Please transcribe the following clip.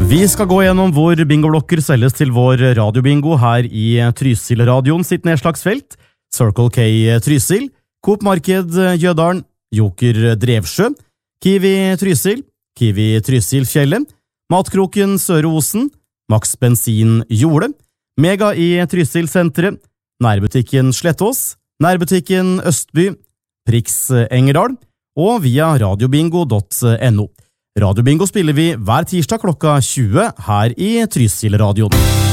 Vi skal gå gjennom hvor bingoblokker selges til vår radiobingo her i Trysil-radioen sitt nedslagsfelt, Circle K Trysil, Coop Marked Jødalen, Joker Drevsjø, Kiwi Trysil, Kiwi Trysil-fjellet, Matkroken Søre Osen, Max Bensin Jorde, Mega i Trysil-senteret, Nærbutikken Slettås, Nærbutikken Østby, Prix Engerdal og via radiobingo.no. Radiobingo spiller vi hver tirsdag klokka 20 her i Trysil-radioen.